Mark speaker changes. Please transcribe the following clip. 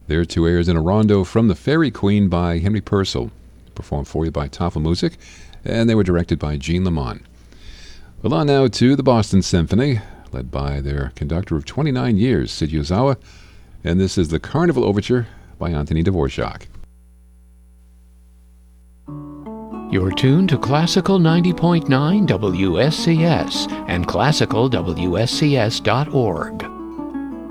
Speaker 1: There are two airs in a rondo from The Fairy Queen by Henry Purcell, performed for you by Tafelmusik, and they were directed by Jean Lamont. Well, on now to the Boston Symphony, led by their conductor of 29 years, Sid Yozawa, and this is the Carnival Overture by Anthony Dvorak.
Speaker 2: You're tuned to Classical 90.9 WSCS and classicalwscs.org.